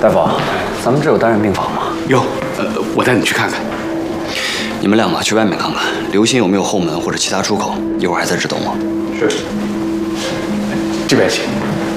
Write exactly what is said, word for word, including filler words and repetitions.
大夫，咱们这有单人病房吗？ 有，呃，我带你去看看。 你们两个去外面看看，留心有没有后门或者其他出口。一会儿还在这等我。 是。这边请。